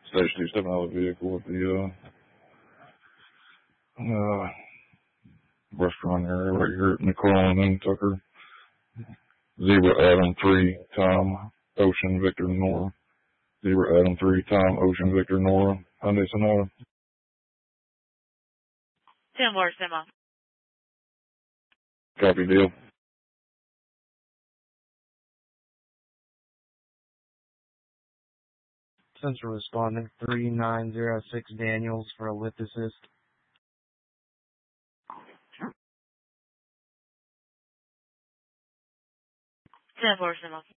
Stage 2 stepping out of the vehicle at the restaurant area right here at Nicole and Tucker. Zebra Adam 3 Tom Ocean Victor Nora. Zebra Adam 3 Tom Ocean Victor Nora. Hyundai Sonata. 10-4, Simo. Copy deal. Sensor responding 3906 Daniels for a lift assist. 10-4, Simo.